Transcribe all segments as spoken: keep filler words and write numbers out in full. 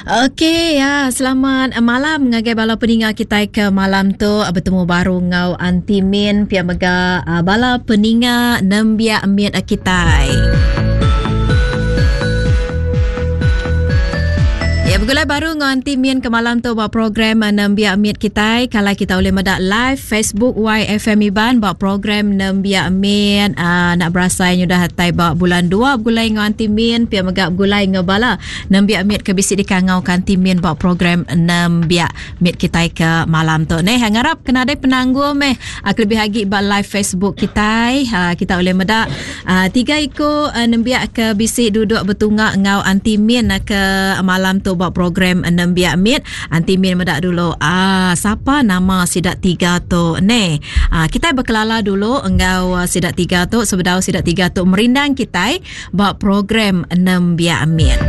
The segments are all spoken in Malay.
Okey ya, selamat malam ngagai bala peninga kita ke malam tu bertemu baru ngau Anti Min pia mega uh, bala peninga nembia miat kita. Ya, bergulai baru ngau Anti Min ke malam tu buat program nembia miat kita. Kalau kita boleh medak live Facebook Y F M Iban buat program nembia miat uh, nak berasa dah hatai buat bulan dua bergulai ngau Anti Min pia mega bergulai ngau bala nembia miat ke bisi di kangau kan Anti Min buat program nembia miat kita ke malam tu. Neh ngarap kena ada penangguh meh uh, lebih lagi buat live Facebook kita. Uh, kita boleh medak uh, tiga iko uh, nembia ke bisi duduk bertunggak ngau Anti Min uh, ke malam tu buat program nembia miat. Anti Min medak dulu ah siapa nama sidak tiga tu ne ah, kita berkelala dulu engau uh, sidak tiga tu sebedau sidak tiga tu merindang kita buat program nembia miat.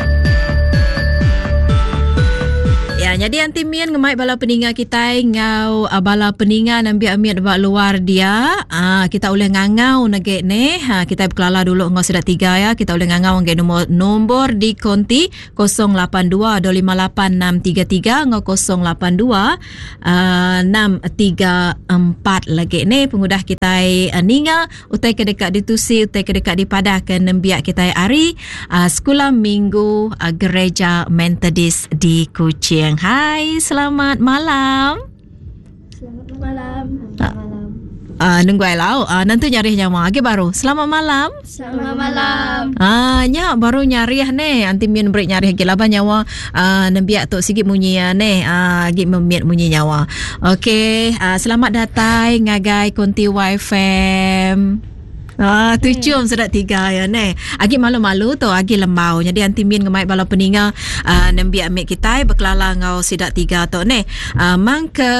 Ya, jadi Anti Min ngemai bala peninga kita ngau uh, bala peninga nembia miat buat luar dia. Ah, kita boleh ngangau nage ne. Ha, kita berkelala dulu ngau sidak tiga ya. Kita boleh ngangau nge nombor nombor di konti kosong lapan dua dua lima lapan enam tiga tiga ngau kosong lapan dua enam tiga empat lagi ne pengudah kita uh, ninga utai ke dekat ditusi utai ke dekat di padah ke nembia kita hari uh, sekolah minggu uh, gereja Methodist di Kuching. Hai, selamat malam. Selamat malam. Selamat malam. Ah, uh, nungguai lau. Ah, uh, nanti nyari nyawa lagi baru. Selamat malam. Selamat malam. Ah, nya baru nyari ne. Anti Min break nyari lagi laba nyawa. Ah, nembiak tu sikit munyi ne. Ah, gi memiat munyi nyawa. Okey, ah, selamat datang ngagai Konti Y F M. Ah, tu cium sedak tiga ya ne. Agi malu-malu tu agi lembau. Jadi Anti Min ngemai bala peninga uh, nembi amik kita berkelala ngau sidak tiga tu ne. Uh, mang ke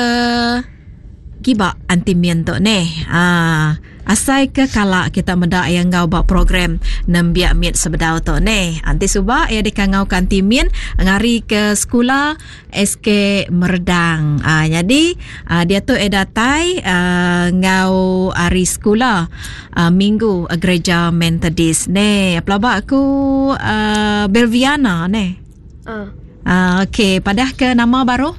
giba Anti Min tu ne. Ah, asai ke kala kita medak yang ngau buat program nembi amik sebedau tu ne. Anti suba ya di kangau kan Anti Min ngari ke sekolah S K Merdang. Ah, jadi ah, dia tu edatai ah, ngau ari sekolah ah, minggu ah, gereja Methodist ne. Pelabak aku ah, Belviana ne. Ah. Ah, okey, padah ke nama baru?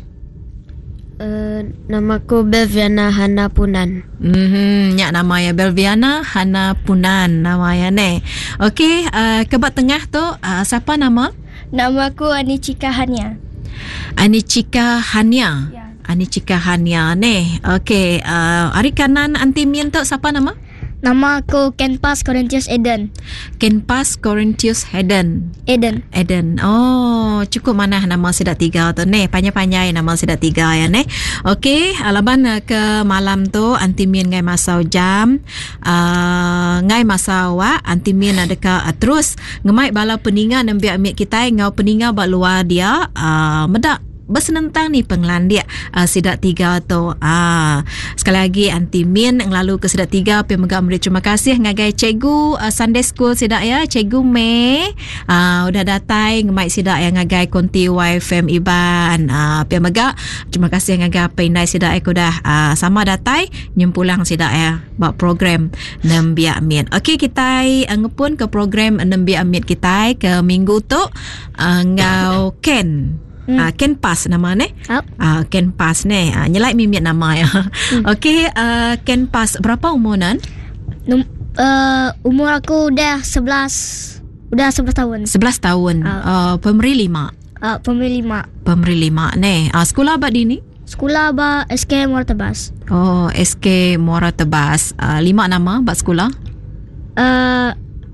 Uh, namaku Belviana Hana Punan. Mhm, nyak nama ya Belviana Hana Punan nama ya ne. Okey, uh, kebat tengah tu uh, siapa nama? Namaku Anichika Hania. Anichika Hania. Ya. Anichika Hania ne. Okey, uh, hari kanan Anti Min tu siapa nama? Nama aku Kenpas Corinthius Eden. Kenpas Corinthius Eden. Eden. Eden. Oh, cukup mana nama sidak tiga tu ne. Panjang-panjang nama sidak tiga ya ne. Okey, alaban ke malam tu Anti Min ngai masau jam. Uh, ngai masau wa Anti Min ada ka uh, terus ngemai bala peninga nembi amik kita ngau peninga bak luar dia uh, medak bersenentang ni penglandia uh, sidak tiga tu. Ah, sekali lagi Anti Min ngelalu ke sidak tiga pi megam beri terima kasih ngagai cikgu uh, Sunday School sidak ya, Cikgu Mei. Ah, udah datai ngemai sidak yang ngagai Konti Y F M Iban. Ah, pi mega terima kasih ngagai pendai sidak aku dah uh, sama datai nyempulang sidak ya buat program nembia amit. Okey, kita uh, ngepun ke program nembia amit kita ke minggu tu uh, ngau Ken. Hmm. Uh, Ken Pas nama ne? Oh. Uh, Ken Pas ne. Uh, nyelai mimiat nama ya. Hmm. Okey, uh, Ken Pas berapa umur nan? Num, uh, umur aku udah sebelas. Udah sebelas tahun. sebelas tahun. Oh. Uh, pemeri lima. Uh, pemilih lima. Pemeri lima ne. Uh, sekolah abad dini? Sekolah ba S K Muara Tebas. Oh, S K Muara Tebas. Uh, lima nama bak sekolah? Uh,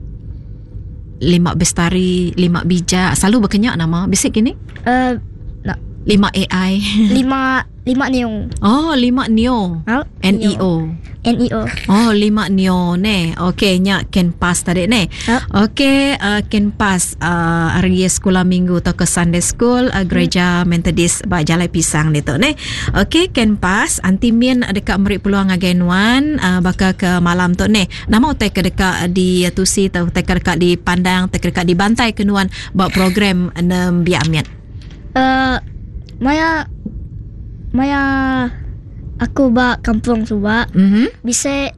lima bestari, lima bijak. Selalu berkenyak nama. Bisik gini? uh, nak Lima A I. lima lima neong. Oh, lima Neo. Oh, N E O. N E O. Oh, lima Neo ne. Okey, nyak Ken Pas tadi ne. Oh. Okey, uh, Ken Pas uh, hari sekolah minggu atau ke Sunday School uh, gereja hmm. Methodist ba Jalai Pisang ni tu ne. Okey, Ken Pas Anti Min dekat meri peluang againwan uh, bakal ke malam tu ne. Nama utai ke dekat di tusi atau utai ke dekat di pandang, utai ke dekat di bantai kenuan buat program enam biamiat. Uh, Maya Maya aku ba kampung suba. Mhm. Bisa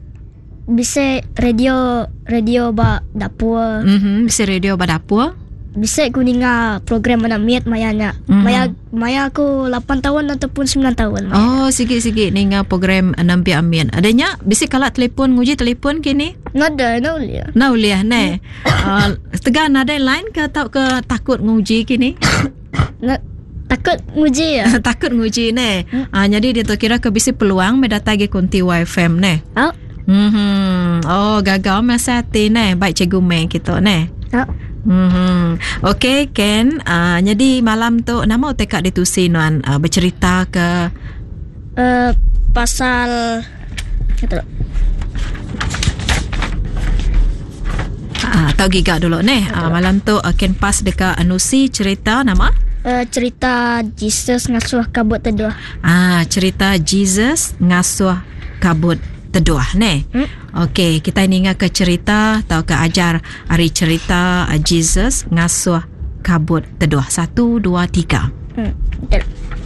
bisa radio radio ba dapur. Mhm, bisa radio ba dapur. bisa aku dengar program mana miat mayanya. Mm. Maya maya aku lapan tahun ataupun sembilan tahun. Maya. Oh, sikit-sikit ninga program nampi amin. Adanya bisik kalau telefon nguji telefon kini? Nada, no liya. Nah uliah ne. Uh, tegan ada yang lain ke tau ke takut nguji kini? Na, takut nguji ya. Takut nguji ne. Ah, jadi dia tu kira ke bisik peluang mendatagi kunti Y F M ne. Oh. Hmm. Oh, gagal masa hati ne. Baik cikgu main kita ne. Oh. Hmm. Okey Ken, uh, jadi malam tu nama tekak ditusi nuan uh, bercerita ke Uh, pasal kata uh, tau giga dulu ne. Uh, malam tu uh, Ken pas dekat anusi cerita nama uh, cerita Jesus ngasuh kabut teduh. Ah, cerita Jesus ngasuh kabut teduh ne. Hmm? Okey, kita ni ingat ke cerita atau ke ajar hari cerita uh, Jesus ngasuh kabut teduh. Satu, dua, tiga. Hmm. Betul.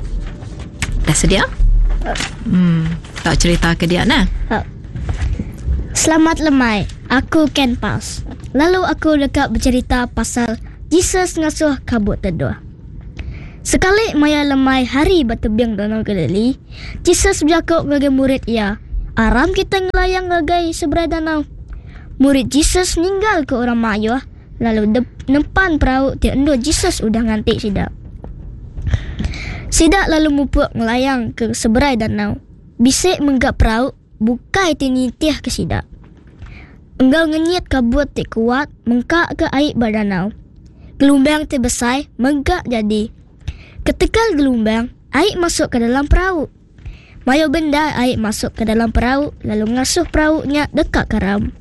Dah sedia? Uh, Hmm, tak cerita ke dia nah. uh. Selamat lemai. Aku Ken Pas. Lalu aku dekat bercerita pasal Jesus ngasuh kabut teduh. Sekali maya lemai hari bertebing danau Galili, Jesus bercakap dengan murid ia. Aram kita ngelayang ngagai sebelah danau. Murid Jesus meninggal ke orang mayuh. Lalu de- nempan perahu tiada Jesus udah ngantik sidak. Sidak lalu mupuk ngelayang ke sebelah danau. Bisik menggap perahu bukai tinitiah ke sidak. Enggal ngenyit kabut tik kuat mengkak ke air berdanau. Gelombang terbesar menggak jadi. Ketika gelombang, air masuk ke dalam perahu. Mayo benda air masuk ke dalam perahu lalu ngasuh perahunya dekat karam.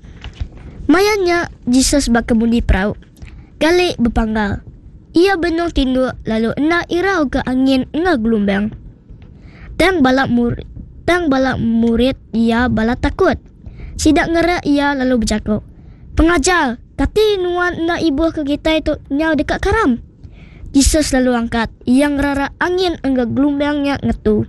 Mayanya Jesus berkemudi perahu. Galik berpanggal. Ia benung tinduk lalu enak irau ke angin enggak gelombang. Tang balak murid, tang balak murid ia balak takut. Sidak ngerak ia lalu bercakap. Pengajar, kati nuan enak ibu ke kita itu nyau dekat karam. Jesus lalu angkat. Ia ngerara angin enggak gelombangnya ngetu.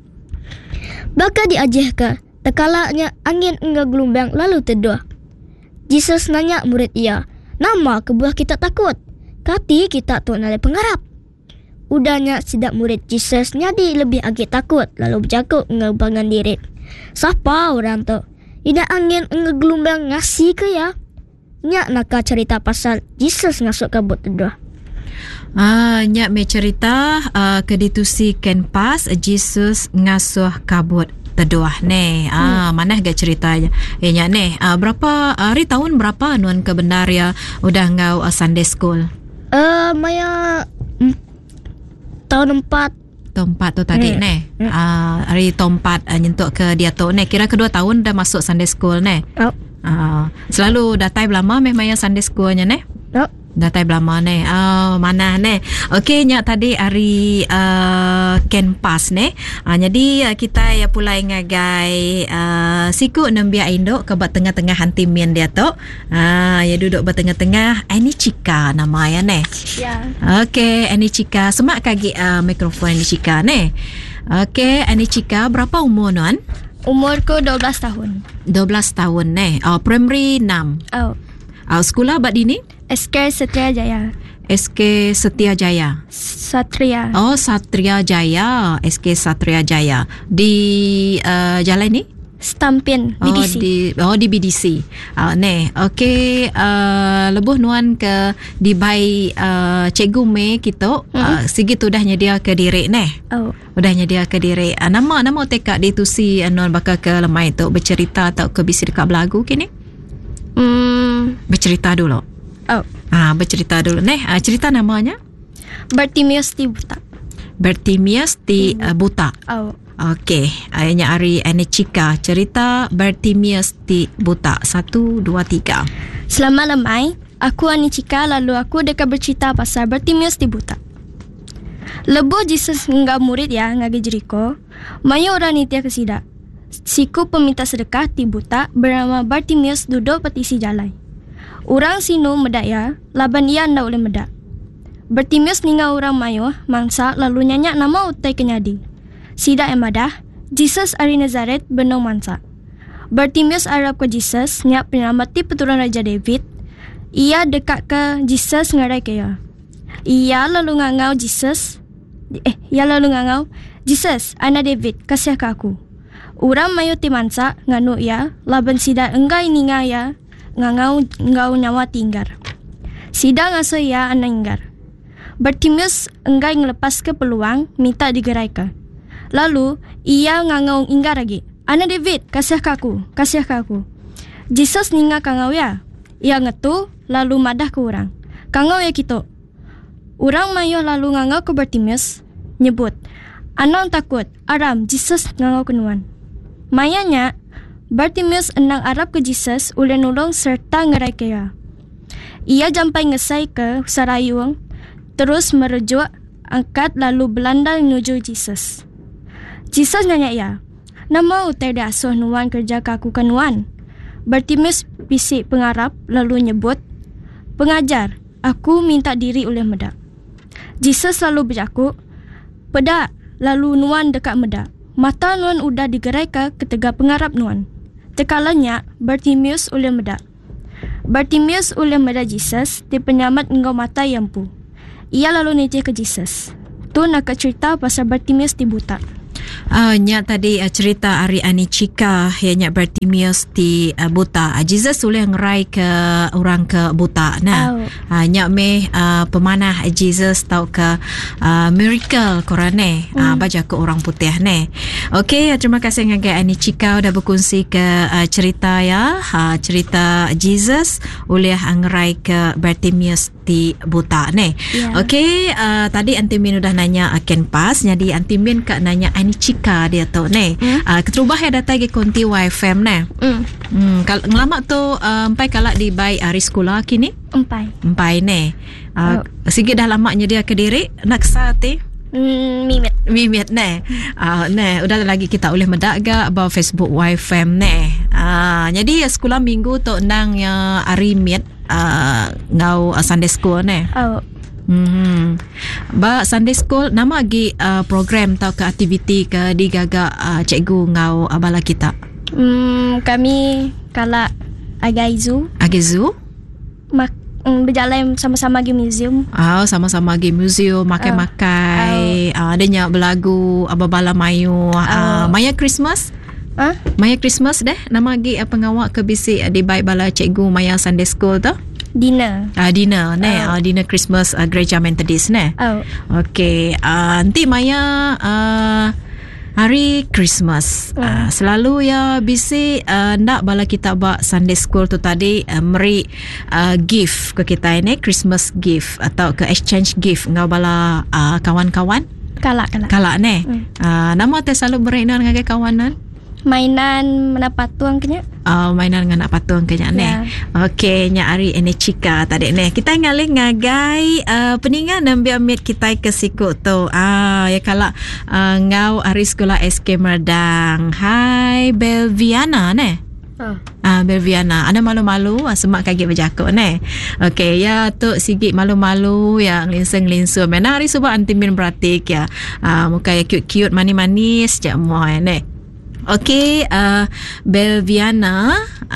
Baka diajih ke, tekalaknya angin enggak gelombang lalu teduh. Jesus nanya murid ia, nama kebuah kita takut? Kati kita tu nalai pengarap. Udahnya sidak murid Jesus nyadi lebih agak takut lalu bercakap enggak bangan diri. Siapa orang tu? Ida angin enggak gelombang ngasih ke ya? Nyak nak cerita pasal Jesus ngasuh kabut teduh. Ah, nyak me cerita uh, keditusi Ken Pas Jesus ngasuh kabut teduh ne. Ah, hmm. Mana gak ceritanya? Eh nyak ne, uh, berapa hari tahun berapa nuan kebenar ya udah ngau uh, Sunday school? Eh, uh, maya mm, tahun empat. Tahun empat tu tadi hmm. ne. Hmm. Uh, hari tahun empat uh, nyentuk ke dia tu ne. Kira kedua tahun dah masuk Sunday school ne. Oh. Uh, selalu datai lama meh maya Sunday schoolnya ne. Oh. Datai belama ne. Oh, mana ne. Okey, nyak tadi hari uh, Ken Pas ne. Uh, jadi uh, kita ya pula ngagai uh, siku nembia induk ke bat tengah-tengah hanti mien dia tu. Ah, uh, ya duduk bertengah-tengah. Ini Cika nama ya ne. Ya. Okey, ini Cika. Semak kaki uh, mikrofon ini Cika ne. Okey, ini Cika berapa umur nuan? Umurku dua belas tahun. dua belas tahun ne. Oh, primary enam. Oh. Uh, sekolah bat ini? S K Satria Jaya. S K Setia Jaya. Satria. Oh, Satria Jaya. S K Satria Jaya. Di uh, jalan ni? Stampin B D C. Oh, di, oh, di B D C. Uh, ne, okey. Uh, lebuh nuan ke di bai uh, cikgu me kita. Mm-hmm. Uh, Sigit udah nyedia ke diri ne. Oh. Udah nyedia ke diri. Uh, nama nama tekak ditusi uh, nuan bakal ke lemai tu bercerita atau ke bisi dekat belagu kini? Hmm. Bercerita dulu. Oh. Ah, bercerita dulu neh. Ah, cerita namanya? Bartimeus di buta. Bartimeus di uh, buta. Oh. Okey, ayahnya Ari Anecika cerita Bartimeus di buta. Satu, dua, tiga. Selamat lemai. Aku Anecika lalu aku dekat bercerita pasal Bartimeus di buta. Lebuh Jesus enggak murid ya ngagi Jeriko. Maya orang nitia kesida. Siku peminta sedekah di buta bernama Bartimeus duduk petisi jalan. Orang sinu medak ya, laban ia anda boleh medak. Bartimeus ninggal orang mayo, mangsa lalu nyanyak nama utai kenyadi. Sida emadah, Jesus ari Nazaret benong mansa. Bartimeus Arab ke Jesus, nyak penyamati peturunan Raja David. Ia dekat ke Jesus ngarai kaya. Ia lalu ngangau Jesus. Eh, ia lalu ngangau Jesus, anak David, kasih ke aku. Orang mayu timansa nganu ia, laban sida enggai ninga ya, ngangau ngau nyawa tinggar. Sida ngaso ia anak inggar. Bartimeus enggai ngelepas ke peluang, minta digerai ke. Lalu, ia ngangau inggar lagi. Anak David, kasih ke aku, kasih ke aku. Jesus ninga kangau ya. Ia ngetu, lalu madah ke orang. Kangau ya kita. Orang mayu lalu ngangau ke Bartimeus, nyebut, anang takut, aram, Jesus ngangau kenuan. Mayanya, Bartimeus enang arab ke Jesus ule nulung serta ngerai kaya. Ia jampai ngesai ke sarayung, terus merujuk, angkat lalu belandal menuju Jesus. Jesus nanya ia, nama utai dah asuh nuan kerja kaku kenuan. Bartimeus bisik pengarap lalu nyebut, pengajar, aku minta diri oleh medak. Jesus lalu berjaku, pedak, lalu nuan dekat medak. Mata nuan udah digerai ke ketega pengarap nuan. Tekalanya, Bartimeus oleh medak. Bartimeus oleh medak Jesus, di penyamat engkau mata yang pu. Ia lalu nitih ke Jesus. Tu nak cerita pasal Bartimeus di buta. Uh, nya tadi uh, cerita Ari Anicika yang nya Bartimeus di uh, buta. Uh, Jesus boleh ngerai ke orang ke buta. Nah, oh. uh, nya me uh, pemanah Jesus tahu ke uh, miracle korane mm. uh, baca ke orang putih ne. Okey, uh, terima kasih ngagai Anicika udah berkongsi ke uh, cerita ya, uh, cerita Jesus boleh ngerai ke Bartimeus di buta ne. Yeah. Okey, uh, tadi Antimin udah nanya uh, Ken Pas, jadi Antimin kak nanya Anicika dia tu ne. Hmm? Uh, keterubah ya data ke konti Y F M ne. Hmm. Hmm kalau ngelama tu uh, empai kalak di bai hari sekolah kini? Empai. Empai ne. Uh, oh. Sikit dah lama dia ke diri nak sate. Hmm, mimit. Mimit ne. Uh, ne udah lagi kita boleh mendaga about Facebook Y F M ne. Uh, jadi sekolah minggu tu nang ya hari mit uh, ngau uh, Sunday school ne. Oh. Hmm. Ba Sunday school nama lagi uh, program atau ke aktiviti ke digaga uh, cikgu ngau abala kita. Hmm, kami kala agaizu. Agaizu? Mak um, berjalan sama-sama di museum. Oh, sama-sama di museum makai-makai. Oh. Uh, adanya belagu ababala mayu. Oh. Uh, Maya Christmas. Huh? Maya Christmas deh. Nama lagi uh, pengawak ke bisi uh, di baik bala cikgu Maya Sunday School tu. Dinner. Ah uh, dinner ne, oh. uh, dinner Christmas uh, Gereja Methodist ne. Oh. Okey, uh, nanti Maya uh, hari Christmas. Oh. Uh, selalu ya bisi uh, ndak bala kita ba Sunday School tu tadi uh, meri uh, gift ke kita ini, Christmas gift atau ke exchange gift ngau bala uh, kawan-kawan. Kalak kalak. Kalak ne. Hmm. Uh, nama teh selalu berainan dengan kawanan. Mainan mana patung kenya? Oh, mainan dengan nak patung kenya ne. Yeah. Okey, nya Ari Anicika tadi ne. Kita ngalih ngagai uh, peningan nambi amit kita ke siku tu. Ah, ya kala uh, ngau Ari sekolah S K Merdang. Hai Belviana ne. Oh. Ah, Belviana. Ada malu-malu ah, semak kaget berjakuk ne. Okey, ya tu sikit malu-malu ya linseng-linsung. Mana Ari cuba Antimin beratik ya. Ah, muka ya cute-cute manis-manis cak moy ne. Okey, uh, Belviana,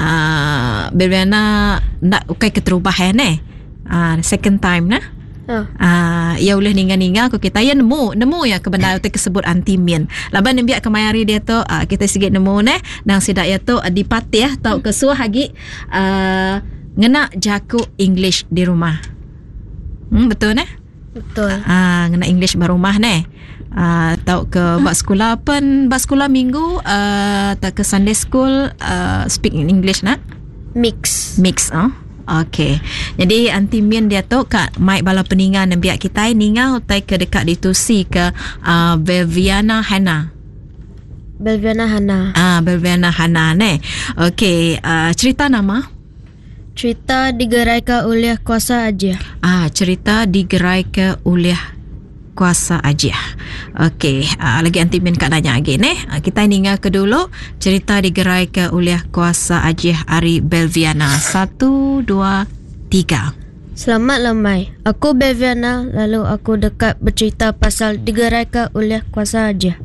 uh, Belviana nak ukai keterubah ya ne. Uh, second time nah. Oh. Uh, ya boleh ninga-ninga ko kita ya nemu, nemu ya ke benda tu kesebut Antimin. Laban nembiak ke mayari dia tu uh, kita sikit nemu ne nang sidak ya tu uh, dipati ya tau kesuah lagi uh, ngena jaku English di rumah. Hmm, betul ne? Betul. Ah, uh, ngena English barumah ne. Uh, tau ke bak sekolah pen bak sekolah minggu uh, tak ke Sunday school uh, speak in English nak mix mix ah uh? Okey, jadi Antimin dia tu kat mic bala peningan dan biak kita ninga utai ke dekat ditusi ke uh, Belviana Hana Belviana Hana ah uh, Belviana Hana ne. Okey, uh, cerita nama cerita digeraikan oleh kuasa ajiah. Ah, cerita digeraikan oleh kuasa ajiah. Okey, uh, lagi Antimin kat nanya lagi ne. Uh, kita ninga ke dulu cerita digeraikan oleh kuasa ajiah Ari Belviana. Satu, dua, tiga. Selamat lamai. Aku Belviana, lalu aku dekat bercerita pasal digeraikan oleh kuasa ajiah.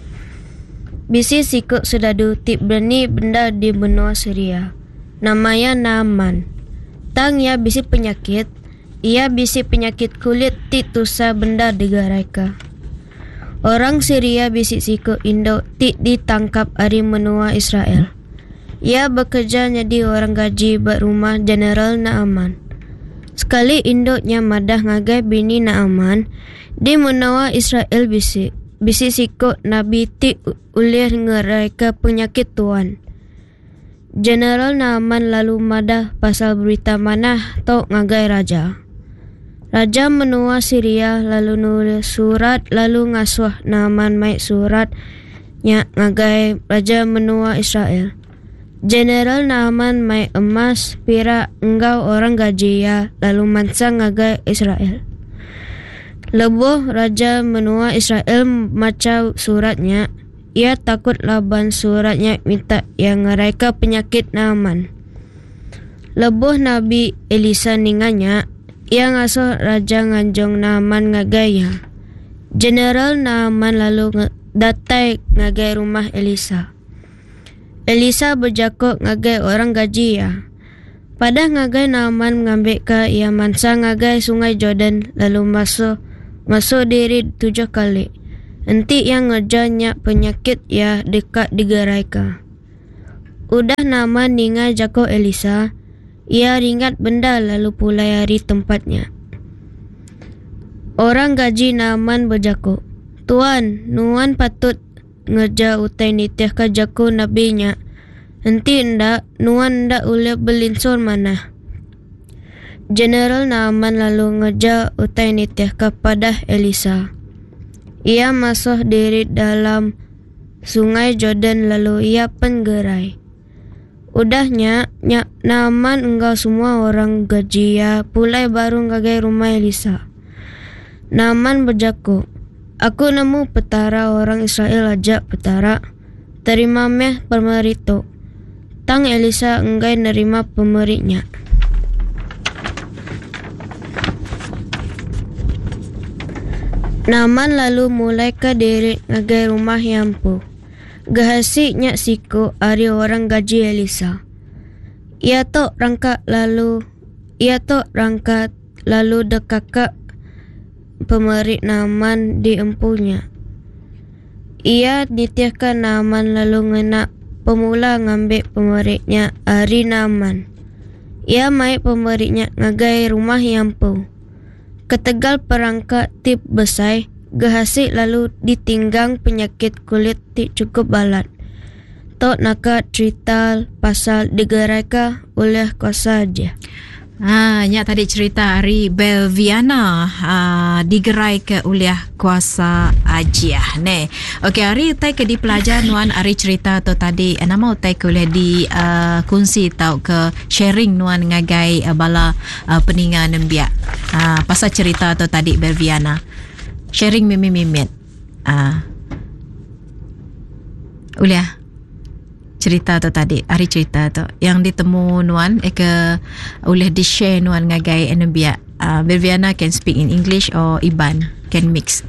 Bisi sikut sedadu tip berani benda di benua Syria. Namanya Naaman. Tang ia bisi penyakit, ia bisi penyakit kulit ti tusa benda digaraika. Orang Syria bisi siku Indo ti ditangkap ari menua Israel. Ia bekerja jadi orang gaji berumah General Naaman. Sekali induknya madah ngagai bini Naaman, di menua Israel bisi bisi siku Nabi ti ulir ngeraika penyakit tuan. General Naaman lalu madah pasal berita manah tok ngagai raja. Raja menua Syria lalu nulis surat lalu ngasuh Naaman mai surat nya ngagai raja menua Israel. General Naaman mai emas pira engkau orang gaji ya lalu mansa ngagai Israel. Lebuh raja menua Israel maca suratnya, ia takut laban suratnya minta yang ngeraika penyakit Naaman. Lebuh Nabi Elisa ninganya, ia ngasuh raja nganjong Naaman ngagaya. General Naaman lalu datai ngagai rumah Elisa. Elisa berjakuk ngagai orang gaji ya. Pada ngagai Naaman mengambil ke ia mansa ngagai sungai Jordan lalu masuk masuk diri tujuh kali. Enti yang ngejarnya penyakit ya dekat digaraika. Udah Naaman ningai jakuk Elisa, ia ringat benda lalu pulai hari tempatnya. Orang gaji Naaman berjakuk, Tuan, nuan patut ngeja utai nitiah ka jaku nabinya. Enti ndak, nuan ndak boleh belinsur mana. General Naaman lalu ngeja utai nitiah kepada Elisa. Ia masuk diri dalam sungai Jordan lalu ia penggerai. Udahnya, nyak Naaman engkau semua orang gaji ya pulai baru ngagai rumah Elisa. Naaman berjakuk, aku nemu petara orang Israel ajak petara. Terima meh pemerito. Tang Elisa enggai nerima pemeriknya. Naaman lalu mulai ke diri ngagai rumah Yampu. Gahasiknya siku ari orang gaji Elisa. Ia tok rangka lalu, ia tok rangka lalu dekakak pemerik Naaman di empunya. Ia nitiahkan Naaman lalu ngena pemula ngambil pemeriknya ari Naaman. Ia mai pemeriknya ngagai rumah Yampu. Ketegal perangkat tip besai, gahasik lalu ditinggang penyakit kulit ti cukup balat. Tok naka cerita pasal digaraika oleh kuasa aja. Ah, nya tadi cerita hari Belviana ah, digerai ke oleh kuasa ajiah ne. Okey, hari utai ke di pelajar nuan hari cerita tu tadi nama utai ke oleh di uh, kongsi tau ke sharing nuan ngagai uh, bala uh, peningan nembiak. Ah, pasal cerita tu tadi Belviana. Sharing mimi-mimit. Ah. Uliah cerita tu tadi, hari cerita tu yang ditemu nuan eh ke oleh di share nuan ngagai enebia. Uh, Belviana can speak in English or Iban can mix.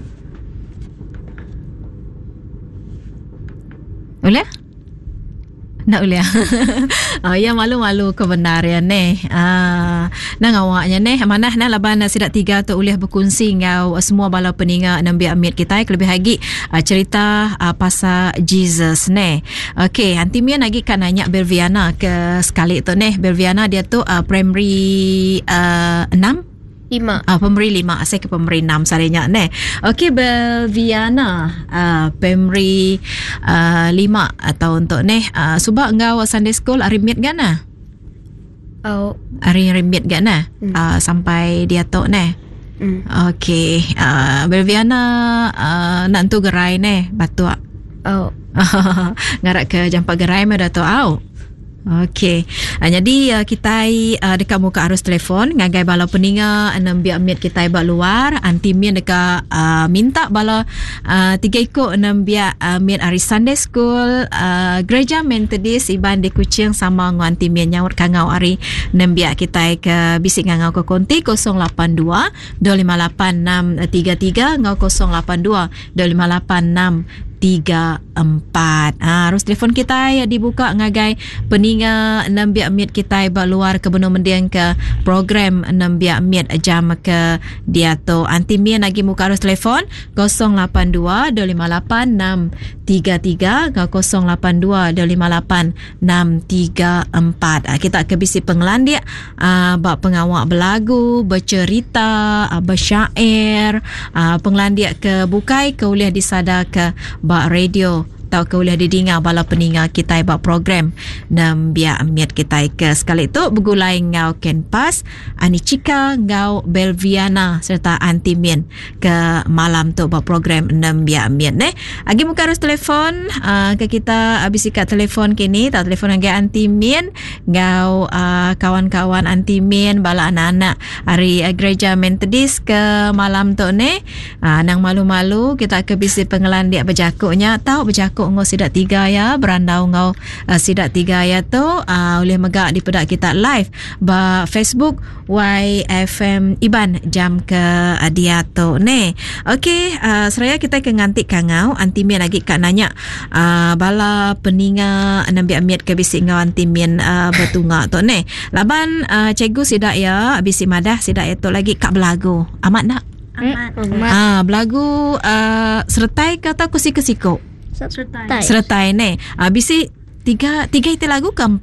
Uliah? Nak uliah. Oh, ya malu-malu kebenaran ni. Ah, nang awaknya ni manah na laban sidak tiga tu uliah berkongsi ngau semua bala peninga nambi amit kita lebih lagi uh, cerita uh, pasal Jesus ni. Okey, nanti mian lagi kan nanya Belviana ke sekali tu ni. Belviana dia tu uh, primary uh, enam Lima. Ah, pemberi lima. Saya ke pemberi enam salahnya ne. Okey, Belviana uh, pemberi uh, lima atau untuk ne uh, subak engkau Sunday school arimit gana? Oh, Ari rimit gana? Hmm. Uh, sampai dia tok ne. Hmm. Okey, uh, Belviana uh, nak tu gerai ne batu. Oh. Ngarak ke jampak gerai me dah tu au. Okey. Uh, jadi uh, kita uh, dekat muka arus telefon ngagai bala peninga enam biak mit kita bak luar anti min dekat uh, minta bala uh, tiga ikut enam biak uh, mit ari Sunday school uh, gereja Methodist Iban di Kuching sama ngu anti min nyaut kangau ari enam biak kita ke bisik ngangau ke konti kosong lapan dua dua lima lapan enam tiga tiga ngau kosong lapan dua dua lima lapan enam tiga empat. Ah, harus telefon kita ya dibuka ngagai peninga enam biak mit kita ba luar ke benua mendiang ke program enam biak mit jam ke dia tu. Anti mien lagi muka harus telefon kosong lapan dua dua lima lapan enam tiga tiga ke kosong lapan dua dua lima lapan enam tiga empat. Ah, kita ke bisi pengelandia ah, ba pengawak belagu, bercerita, ah, bersyair, ah, pengelandia ke bukai ke uliah disada ke ba radio tau ke boleh didengar bala peninga kita buat program nam biar amiat kita ke sekali itu begulai ngau Ken Pas, Ani Cika, ngau Belviana serta Antimin ke malam tu buat program nam biar amiat ne. Agi muka harus telefon uh, ke kita habis ikat telefon kini tak telefon lagi Antimin ngau uh, kawan-kawan Antimin bala anak-anak hari uh, gereja Methodist ke malam tu ne. Uh, nang malu-malu kita ke bisi pengelan dia berjakuknya tahu berjakuk ngau sidak tiga ya berandau ngau uh, sidak tiga ya tu uh, boleh megak di pedak kita live ba Facebook Y F M Iban jam ke uh, dia tu ne. Okey, uh, seraya kita ke ngantik kangau Antimin lagi kak nanya uh, bala peninga nambi amiat ke bisi ngau Antimin uh, bertunga tu ne. Laban uh, cikgu sidak ya bisi madah sidak itu lagi kak belagu amat nak Amat. ah belagu uh, sertai kata kusik-kusiko Sertai. sertai ne. Ah, bisi tiga tiga itu lagu ke